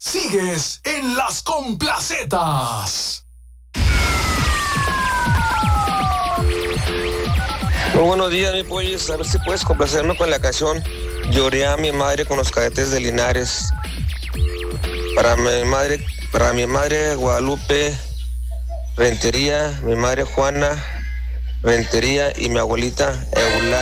Sigues en Las Complacetas. Muy buenos días, mi pollis. A ver si puedes complacerme con la canción Lloré a mi madre con los Cadetes de Linares. Para mi madre Guadalupe Rentería, mi madre Juana Rentería y mi abuelita Eulalia.